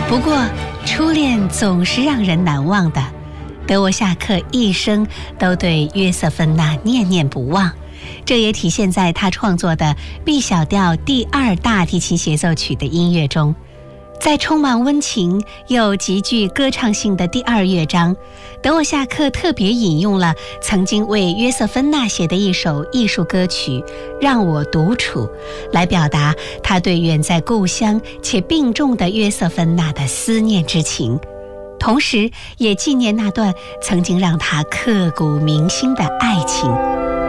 不过，初恋总是让人难忘的。德沃夏克一生都对约瑟芬娜念念不忘，这也体现在他创作的 B 小调第2大提琴协奏曲的音乐中。在充满温情又极具歌唱性的第2乐章，德沃夏克特别引用了曾经为约瑟芬娜写的一首艺术歌曲《让我独处》，来表达他对远在故乡且病重的约瑟芬娜的思念之情，同时也纪念那段曾经让他刻骨铭心的爱情。